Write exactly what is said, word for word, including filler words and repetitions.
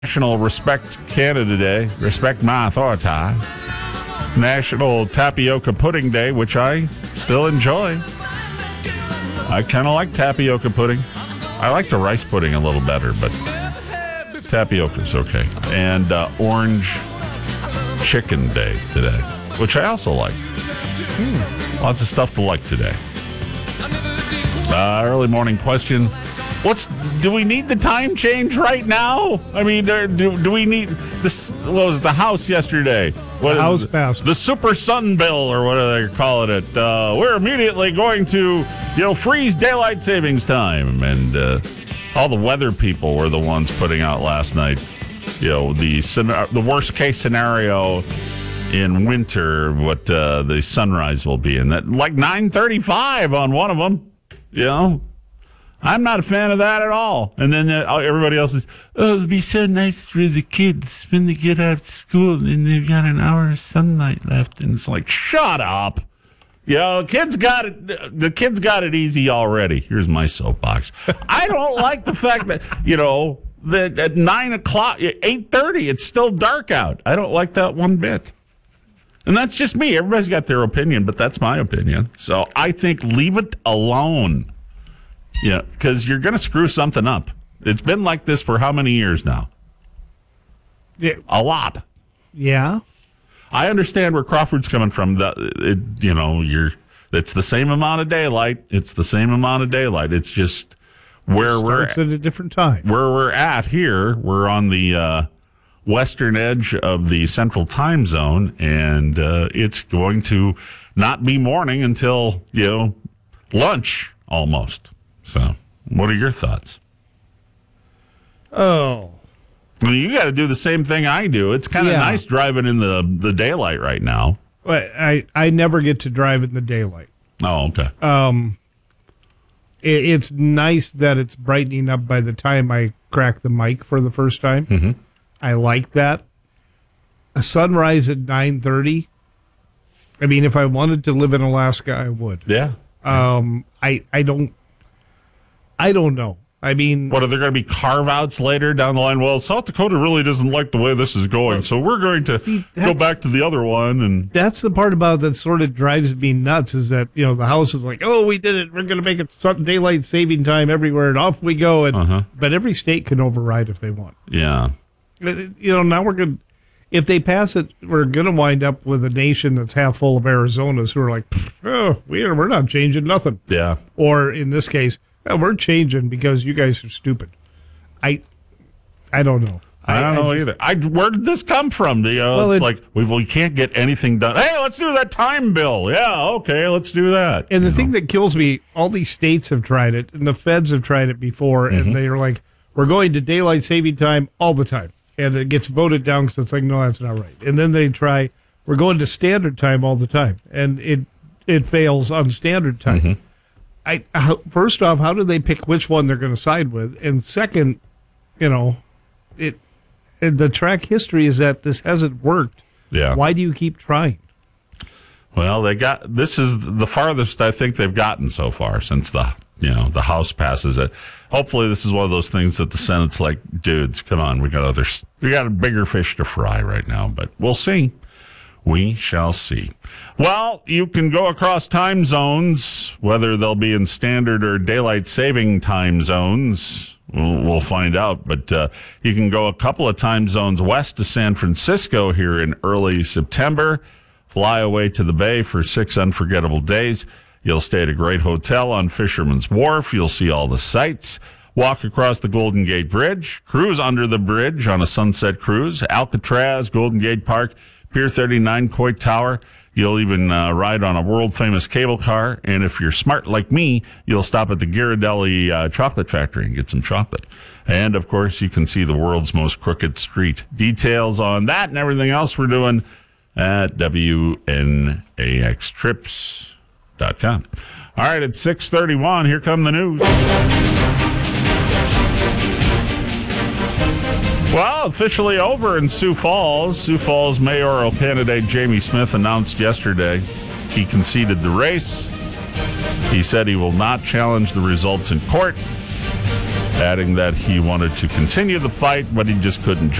National Respect Canada Day, Respect My Authority, National Tapioca Pudding Day, which I still enjoy. I kind of like tapioca pudding. I like the rice pudding a little better, but tapioca's okay. And uh, Orange Chicken Day today, which I also like. Hmm. Lots of stuff to like today. Uh, early morning question. What's do we need the time change right now? I mean, do, do we need this? What was it, the House yesterday? What the House it? passed the Super Sun Bill, or what are they calling it? Uh, we're immediately going to, you know, freeze daylight savings time, and uh, all the weather people were the ones putting out last night. You know, the the worst case scenario in winter, what uh, the sunrise will be, and that like nine thirty-five on one of them. You know. I'm not a fan of that at all. And then uh, everybody else is, oh, it'll be so nice for the kids when they get out of school and they've got an hour of sunlight left. And it's like, shut up. You know, kids got it. The kids got it easy already. Here's my soapbox. I don't like the fact that, you know, that at nine o'clock, eight thirty, it's still dark out. I don't like that one bit. And that's just me. Everybody's got their opinion, but that's my opinion. So I think leave it alone. Yeah, because you're going to screw something up. It's been like this for how many years now? Yeah. A lot. Yeah. I understand where Crawford's coming from. The, it, you know, you're. It's the same amount of daylight. It's the same amount of daylight. It's just where it we're at a different time. Where we're at here. We're on the uh, western edge of the central time zone, and uh, it's going to not be morning until, you know, lunch almost. So, what are your thoughts? Oh. I mean, you got to do the same thing I do. It's kind of yeah. nice driving in the, the daylight right now. But I, I never get to drive in the daylight. Oh, okay. Um, it, it's nice that it's brightening up by the time I crack the mic for the first time. Mm-hmm. I like that. A sunrise at nine thirty. I mean, if I wanted to live in Alaska, I would. Yeah. Um, I, I don't... I don't know. I mean... What, are there going to be carve-outs later down the line? Well, South Dakota really doesn't like the way this is going, so we're going to see, go back to the other one. And that's the part about that sort of drives me nuts, is that, you know, the House is like, oh, we did it. We're going to make it daylight saving time everywhere, and off we go. And uh-huh. But every state can override if they want. Yeah. You know, now we're going to... If they pass it, we're going to wind up with a nation that's half full of Arizonas who are like, oh, we're, we're not changing nothing. Yeah. Or, in this case... Well, we're changing because you guys are stupid. I, I don't know. I don't know I just, either. I, where did this come from? You know, well, it's, it's like we, we can't get anything done. Hey, let's do that time bill. Yeah, okay, let's do that. And the you thing know? that kills me, all these states have tried it, and the feds have tried it before, mm-hmm. and they're like, we're going to daylight saving time all the time. And it gets voted down because it's like, no, that's not right. And then they try, we're going to standard time all the time. And it, it fails on standard time. Mm-hmm. I how, first off, how do they pick which one they're going to side with? And second, you know, it, it the track history is that this hasn't worked. Yeah. Why do you keep trying? Well, they got this is the farthest I think they've gotten so far since the you know the House passes it. Hopefully, this is one of those things that the Senate's like, dudes, come on, we got other we got a bigger fish to fry right now, but we'll see. We shall see. Well, you can go across time zones, whether they'll be in standard or daylight saving time zones. We'll, we'll find out. But uh, you can go a couple of time zones west to San Francisco here in early September. Fly away to the Bay for six unforgettable days. You'll stay at a great hotel on Fisherman's Wharf. You'll see all the sights. Walk across the Golden Gate Bridge. Cruise under the bridge on a sunset cruise. Alcatraz, Golden Gate Park, Pier thirty-nine, Coit Tower. You'll even uh, ride on a world-famous cable car. And if you're smart like me, you'll stop at the Ghirardelli uh, Chocolate Factory and get some chocolate. And, of course, you can see the world's most crooked street. Details on that and everything else we're doing at W N A X trips dot com. All right, at six thirty-one, here come the news. Well, officially over in Sioux Falls. Sioux Falls mayoral candidate Jamie Smith announced yesterday he conceded the race. He said he will not challenge the results in court. adding that he wanted to continue the fight, but he just couldn't